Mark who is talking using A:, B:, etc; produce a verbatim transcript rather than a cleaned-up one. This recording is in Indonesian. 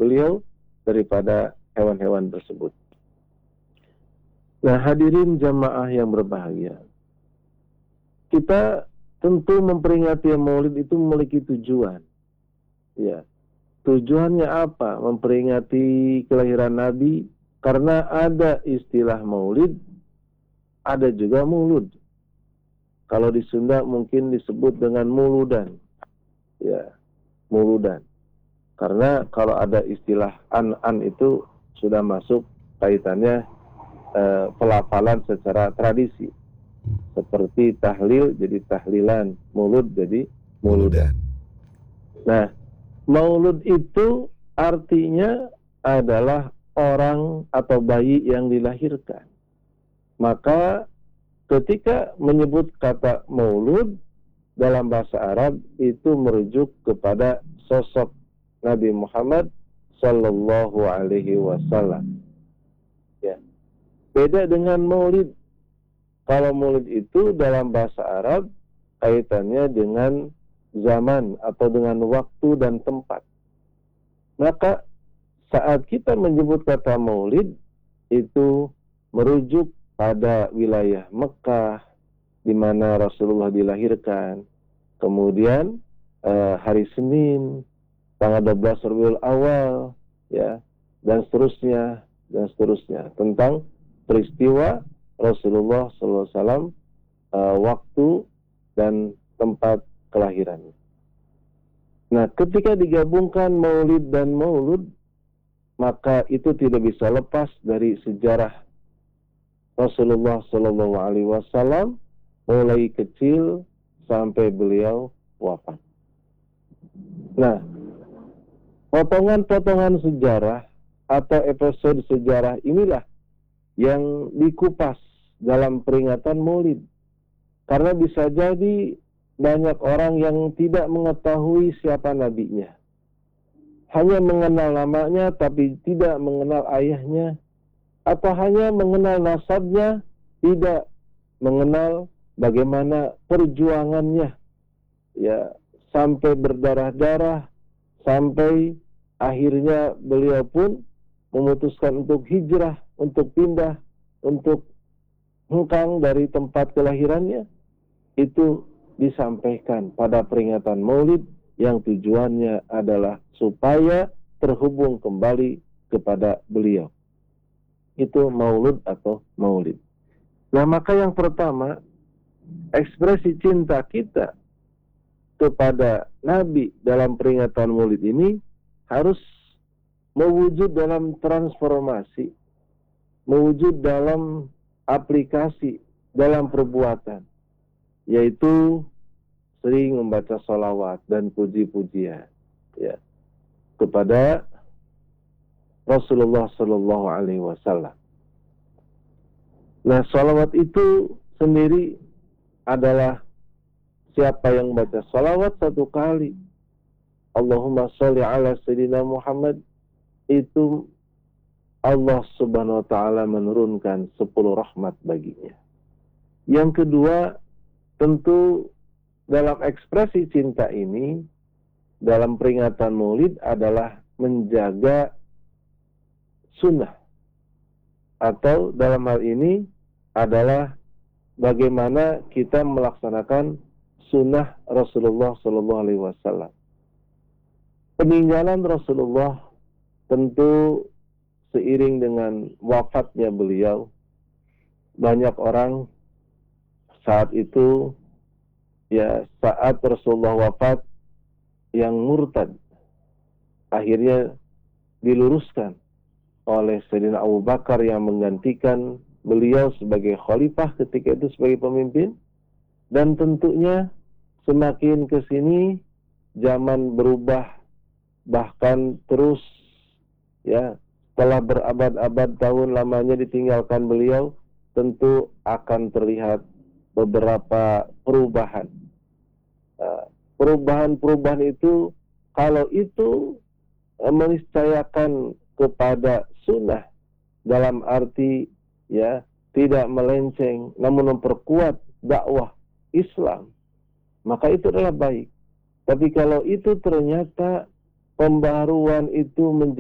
A: beliau daripada hewan-hewan tersebut. Nah, hadirin jamaah yang berbahagia, kita tentu memperingati Maulid itu memiliki tujuan. Ya, tujuannya apa? Memperingati kelahiran Nabi, karena ada istilah Maulid, ada juga Maulud. Kalau di Sunda mungkin disebut dengan muludan. Ya, muludan. Karena kalau ada istilah an-an itu sudah masuk kaitannya eh, pelafalan secara tradisi. Seperti tahlil jadi tahlilan, mulud jadi muludan. Nah, maulud itu artinya adalah orang atau bayi yang dilahirkan. Maka ketika menyebut kata maulud dalam bahasa Arab itu merujuk kepada sosok Nabi Muhammad Sallallahu Alaihi Wasallam. Ya. Beda dengan maulid. Kalau maulid itu dalam bahasa Arab kaitannya dengan zaman atau dengan waktu dan tempat. Maka saat kita menyebut kata maulid itu merujuk pada wilayah Mekah di mana Rasulullah dilahirkan. Kemudian eh, hari Senin tanggal dua belas Rabiul Awal, ya, dan seterusnya dan seterusnya tentang peristiwa Rasulullah sallallahu alaihi wasallam, uh, waktu dan tempat kelahirannya. Nah, ketika digabungkan maulid dan maulud, maka itu tidak bisa lepas dari sejarah Rasulullah sallallahu alaihi wasallam mulai kecil sampai beliau wafat. Nah, potongan-potongan sejarah atau episode sejarah inilah yang dikupas dalam peringatan maulid. Karena bisa jadi banyak orang yang tidak mengetahui siapa nabinya. Hanya mengenal namanya tapi tidak mengenal ayahnya. Atau hanya mengenal nasabnya, tidak mengenal bagaimana perjuangannya. Ya, sampai berdarah-darah, sampai akhirnya beliau pun memutuskan untuk hijrah, untuk pindah, untuk hengkang dari tempat kelahirannya. Itu disampaikan pada peringatan maulid yang tujuannya adalah supaya terhubung kembali kepada beliau. Itu maulud atau maulid. Nah, maka yang pertama, ekspresi cinta kita kepada Nabi dalam peringatan maulid ini harus mewujud dalam transformasi, mewujud dalam aplikasi, dalam perbuatan, yaitu sering membaca sholawat dan puji-pujian, ya, kepada Rasulullah Sallallahu Alaihi Wasallam. Nah, sholawat itu sendiri adalah siapa yang baca sholawat satu kali, Allahumma sholli ala Sayyidina Muhammad, itu Allah Subhanahu wa Ta'ala menurunkan sepuluh rahmat baginya. Yang kedua, tentu dalam ekspresi cinta ini dalam peringatan maulid adalah menjaga sunnah, atau dalam hal ini adalah bagaimana kita melaksanakan sunnah Rasulullah Sallallahu Alaihi Wasallam. Peninggalan Rasulullah tentu seiring dengan wafatnya beliau, banyak orang saat itu, ya, saat Rasulullah wafat, yang murtad akhirnya diluruskan oleh Sayyidina Abu Bakar yang menggantikan beliau sebagai khalifah ketika itu, sebagai pemimpin. Dan tentunya semakin ke sini zaman berubah, bahkan terus, ya, setelah berabad-abad tahun lamanya ditinggalkan beliau, tentu akan terlihat beberapa perubahan. Uh, perubahan-perubahan itu, kalau itu uh, meniscayakan kepada sunnah dalam arti, ya, tidak melenceng namun memperkuat dakwah Islam, maka itu adalah baik. Tapi kalau itu ternyata pembaharuan itu menjadi